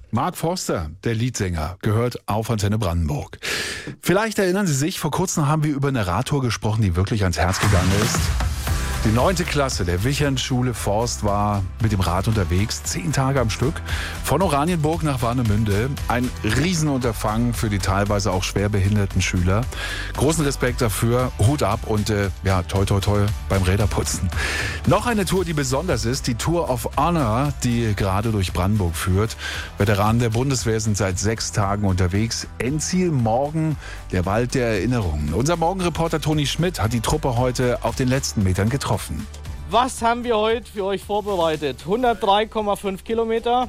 Mark Forster, der Leadsänger, gehört auf Antenne Brandenburg. Vielleicht erinnern Sie sich, vor kurzem haben wir über eine Radtour gesprochen, die wirklich ans Herz gegangen ist. Die 9. Klasse der Wichernschule Forst war mit dem Rad unterwegs, 10 Tage am Stück, von Oranienburg nach Warnemünde. Ein Riesenunterfangen für die teilweise auch schwer behinderten Schüler. Großen Respekt dafür, Hut ab und toi toi toi beim Räderputzen. Noch eine Tour, die besonders ist, die Tour of Honor, die gerade durch Brandenburg führt. Veteranen der Bundeswehr sind seit 6 Tagen unterwegs. Endziel morgen der Wald der Erinnerungen. Unser Morgenreporter Toni Schmidt hat die Truppe heute auf den letzten Metern getroffen. Was haben wir heute für euch vorbereitet? 103,5 Kilometer,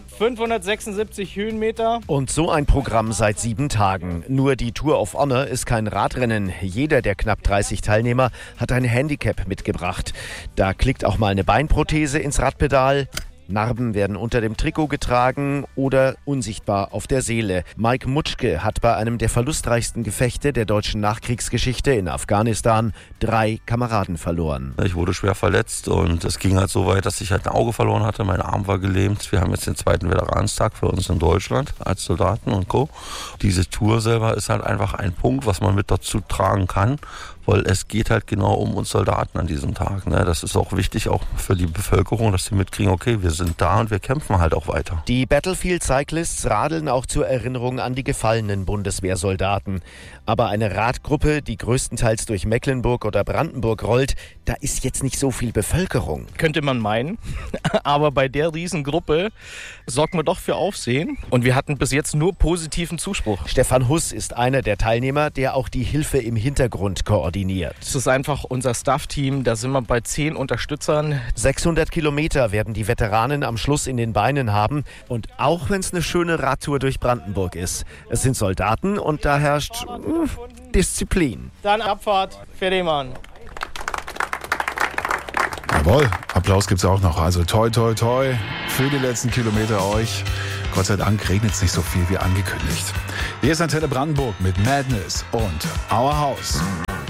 576 Höhenmeter. Und so ein Programm seit 7 Tagen. Nur die Tour of Honor ist kein Radrennen. Jeder der knapp 30 Teilnehmer hat ein Handicap mitgebracht. Da klickt auch mal eine Beinprothese ins Radpedal. Narben werden unter dem Trikot getragen oder unsichtbar auf der Seele. Mike Mutschke hat bei einem der verlustreichsten Gefechte der deutschen Nachkriegsgeschichte in Afghanistan 3 Kameraden verloren. Ich wurde schwer verletzt und es ging halt so weit, dass ich halt ein Auge verloren hatte. Mein Arm war gelähmt. Wir haben jetzt den 2. Veteranstag für uns in Deutschland als Soldaten und Co. Diese Tour selber ist halt einfach ein Punkt, was man mit dazu tragen kann, weil es geht halt genau um uns Soldaten an diesem Tag. Das ist auch wichtig, auch für die Bevölkerung, dass sie mitkriegen, okay, wir sind da und wir kämpfen halt auch weiter. Die Battlefield Cyclists radeln auch zur Erinnerung an die gefallenen Bundeswehrsoldaten. Aber eine Radgruppe, die größtenteils durch Mecklenburg oder Brandenburg rollt, da ist jetzt nicht so viel Bevölkerung. Könnte man meinen, aber bei der Riesengruppe sorgt man doch für Aufsehen. Und wir hatten bis jetzt nur positiven Zuspruch. Stefan Huss ist einer der Teilnehmer, der auch die Hilfe im Hintergrund koordiniert. Es ist einfach unser Staff-Team, da sind wir bei 10 Unterstützern. 600 Kilometer werden die Veteranen am Schluss in den Beinen haben. Und auch wenn es eine schöne Radtour durch Brandenburg ist, es sind Soldaten und da herrscht Disziplin. Dann Abfahrt, fertig machen. Jawohl, Applaus gibt's auch noch. Also toi toi toi für die letzten Kilometer euch. Gott sei Dank regnet es nicht so viel wie angekündigt. Hier ist Antenne Brandenburg mit Madness und Our House.